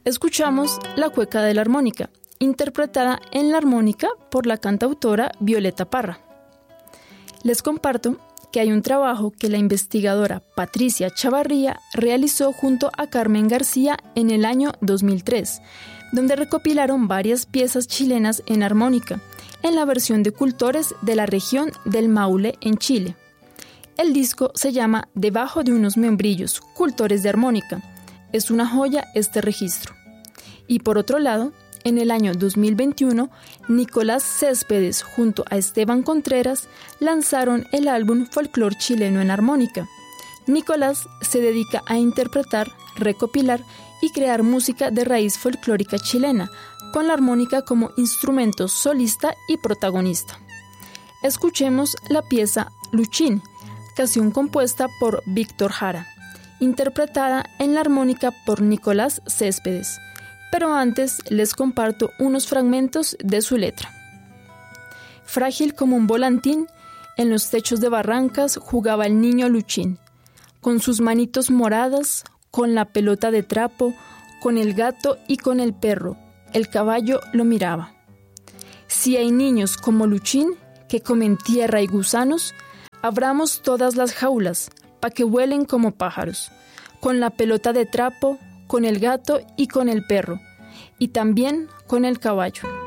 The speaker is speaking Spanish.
Escuchamos La cueca de la armónica, interpretada en la armónica por la cantautora Violeta Parra. Les comparto que hay un trabajo que la investigadora Patricia Chavarría realizó junto a Carmen García en el año 2003, donde recopilaron varias piezas chilenas en armónica, en la versión de cultores de la región del Maule en Chile. El disco se llama Debajo de unos membrillos, cultores de armónica. Es una joya este registro. Y por otro lado, en el año 2021, Nicolás Céspedes junto a Esteban Contreras lanzaron el álbum Folclor Chileno en Armónica. Nicolás se dedica a interpretar, recopilar y crear música de raíz folclórica chilena, con la armónica como instrumento solista y protagonista. Escuchemos la pieza Luchín, canción compuesta por Víctor Jara, interpretada en la armónica por Nicolás Céspedes. Pero antes les comparto unos fragmentos de su letra. Frágil como un volantín, en los techos de barrancas jugaba el niño Luchín, con sus manitos moradas, con la pelota de trapo, con el gato y con el perro. El caballo lo miraba. Si hay niños como Luchín, que comen tierra y gusanos, abramos todas las jaulas, pa' que vuelen como pájaros, con la pelota de trapo, con el gato y con el perro, y también con el caballo.